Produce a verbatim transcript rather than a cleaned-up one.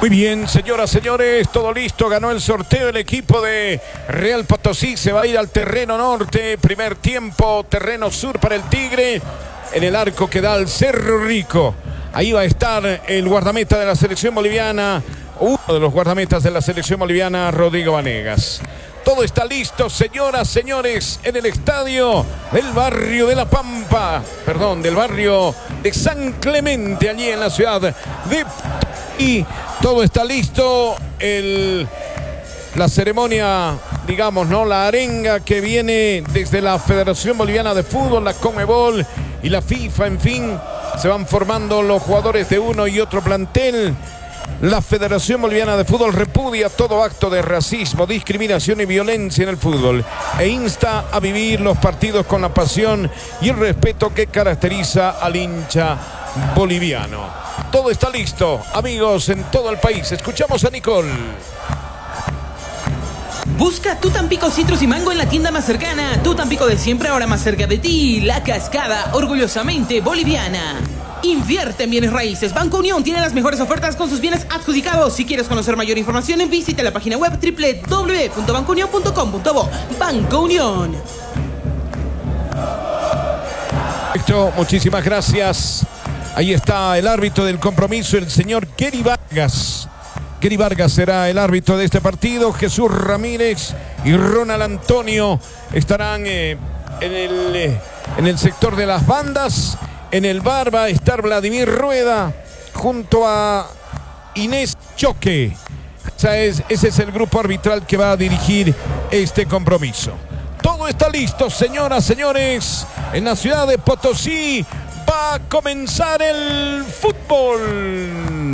Muy bien, señoras, señores, todo listo, ganó el sorteo el equipo de Real Potosí, se va a ir al terreno norte, primer tiempo, terreno sur para el Tigre, en el arco que da al Cerro Rico, ahí va a estar el guardameta de la selección boliviana, uno de los guardametas de la selección boliviana, Rodrigo Vanegas. Todo está listo, señoras, señores, en el estadio del barrio de La Pampa, perdón, del barrio de San Clemente, allí en la ciudad de y todo está listo, el, la ceremonia, digamos, ¿no? La arenga que viene desde la Federación Boliviana de Fútbol, la Conmebol y la FIFA, en fin, se van formando los jugadores de uno y otro plantel. La Federación Boliviana de Fútbol repudia todo acto de racismo, discriminación y violencia en el fútbol e insta a vivir los partidos con la pasión y el respeto que caracteriza al hincha boliviano. Todo está listo, amigos, en todo el país. Escuchamos a Nicole. Busca tu Tampico Citrus y Mango en la tienda más cercana. Tu Tampico de siempre, ahora más cerca de ti. La Cascada, orgullosamente boliviana. Invierte en bienes raíces. Banco Unión tiene las mejores ofertas con sus bienes adjudicados. Si quieres conocer mayor información, visita la página web doble u doble u doble u punto banco unión punto com punto bo. Banco Unión. Perfecto, muchísimas gracias. Ahí está el árbitro del compromiso, el señor Keri Vargas. Keri Vargas será el árbitro de este partido. Jesús Ramírez y Ronald Antonio estarán eh, en, el, eh, en el sector de las bandas. En el bar va a estar Vladimir Rueda junto a Inés Choque. Esa es, ese es el grupo arbitral que va a dirigir este compromiso. Todo está listo, señoras, señores. En la ciudad de Potosí va a comenzar el fútbol.